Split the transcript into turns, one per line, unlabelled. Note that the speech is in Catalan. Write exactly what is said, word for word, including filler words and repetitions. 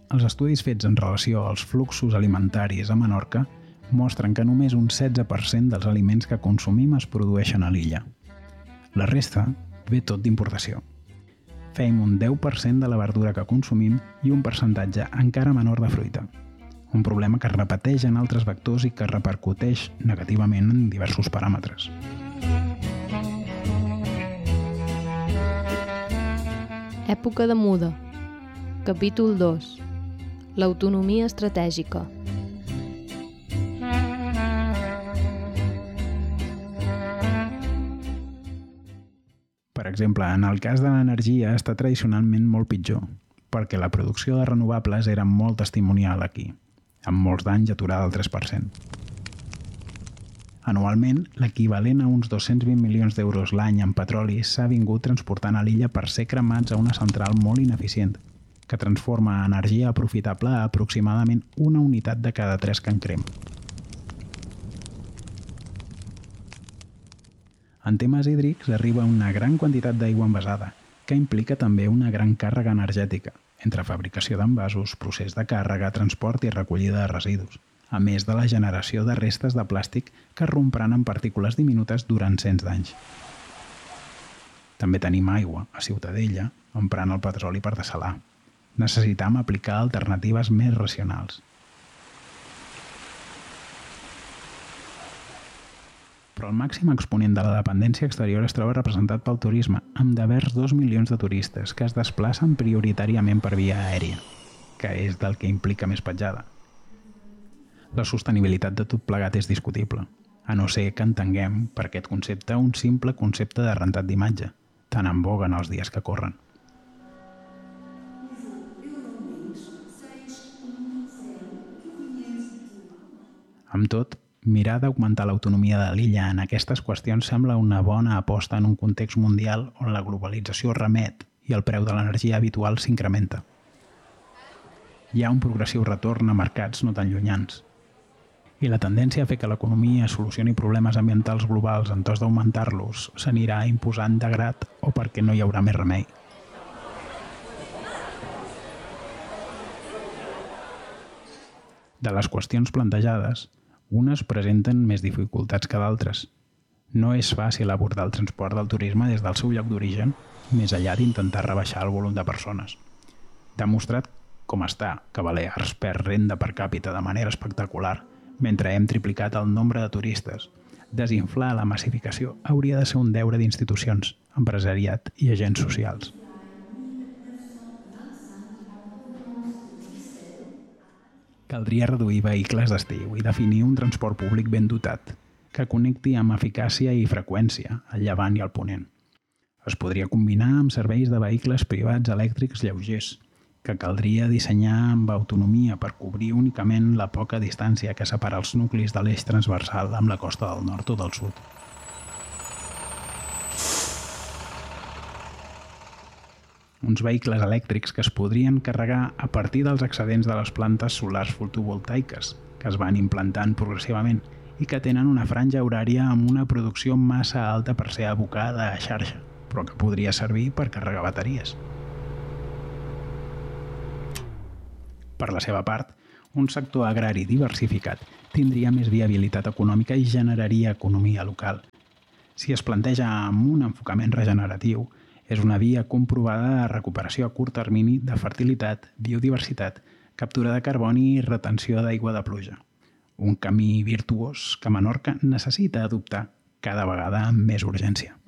els estudis fets en relació als fluxos alimentaris a Menorca mostren que només un setze per cent dels aliments que consumim es produeixen a l'illa. La resta ve tot d'importació. Fem un deu per cent de la verdura que consumim i un percentatge encara menor de fruita. Un problema que es repeteix en altres vectors i que repercuteix negativament en diversos paràmetres.
Època de muda. Capítol dos. L'autonomia estratègica.
Per exemple, en el cas de l'energia està tradicionalment molt pitjor, perquè la producció de renovables era molt testimonial aquí, amb molts d'anys aturada al tres per cent. Anualment, l'equivalent a uns dos-cents vint milions d'euros l'any en petroli s'ha vingut transportant a l'illa per ser cremats a una central molt ineficient, que transforma energia aprofitable a aproximadament una unitat de cada tres que en crema. En temes hídrics arriba una gran quantitat d'aigua envasada, que implica també una gran càrrega energètica, entre fabricació d'envasos, procés de càrrega, transport i recollida de residus, a més de la generació de restes de plàstic que es rompran en partícules diminutes durant cents d'anys. També tenim aigua, a Ciutadella, emprant el petroli per dessalar. Necessitam aplicar alternatives més racionals. Però el màxim exponent de la dependència exterior es troba representat pel turisme, amb devers dos milions de turistes que es desplacen prioritàriament per via aèria, que és del que implica més petjada. La sostenibilitat de tot plegat és discutible, a no ser que entenguem per aquest concepte un simple concepte de rentat d'imatge, tan en voga en els dies que corren. Amb tot, mirar d'augmentar l'autonomia de l'illa en aquestes qüestions sembla una bona aposta en un context mundial on la globalització remet i el preu de l'energia habitual s'incrementa. Hi ha un progressiu retorn a mercats no tan llunyans. I la tendència a fer que l'economia solucioni problemes ambientals globals en tos d'augmentar-los s'anirà imposant de grat o perquè no hi haurà més remei. De les qüestions plantejades, unes presenten més dificultats que d'altres. No és fàcil abordar el transport del turisme des del seu lloc d'origen, més enllà d'intentar rebaixar el volum de persones. Demostrat com està que Balears perd renda per càpita de manera espectacular, mentre hem triplicat el nombre de turistes. Desinflar la massificació hauria de ser un deure d'institucions, empresariat i agents socials. Caldria reduir vehicles d'estiu i definir un transport públic ben dotat, que connecti amb eficàcia i freqüència al llevant i al ponent. Es podria combinar amb serveis de vehicles privats elèctrics lleugers, que caldria dissenyar amb autonomia per cobrir únicament la poca distància que separa els nuclis de l'eix transversal amb la costa del nord o del sud. Uns vehicles elèctrics que es podrien carregar a partir dels excedents de les plantes solars fotovoltaiques, que es van implantant progressivament i que tenen una franja horària amb una producció massa alta per ser abocada a xarxa, però que podria servir per carregar bateries. Per la seva part, un sector agrari diversificat tindria més viabilitat econòmica i generaria economia local. Si es planteja amb un enfocament regeneratiu, és una via comprovada de recuperació a curt termini de fertilitat, biodiversitat, captura de carboni i retenció d'aigua de pluja. Un camí virtuós que Menorca necessita adoptar cada vegada amb més urgència.